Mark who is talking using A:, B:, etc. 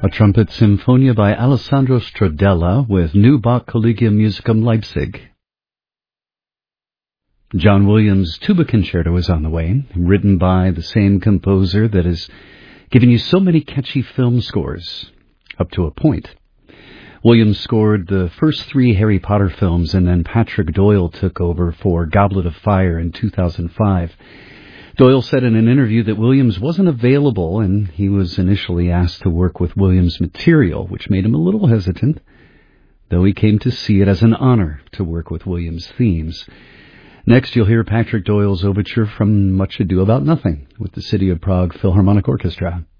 A: A trumpet symphonia by Alessandro Stradella with New Bach Collegium Musicum Leipzig. John Williams' Tuba Concerto is on the way, written by the same composer that has given you so many catchy film scores, up to a point. Williams scored the first 3 Harry Potter films, and then Patrick Doyle took over for Goblet of Fire in 2005. Doyle said in an interview that Williams wasn't available, and he was initially asked to work with Williams' material, which made him a little hesitant, though he came to see it as an honor to work with Williams' themes. Next, you'll hear Patrick Doyle's overture from Much Ado About Nothing with the City of Prague Philharmonic Orchestra.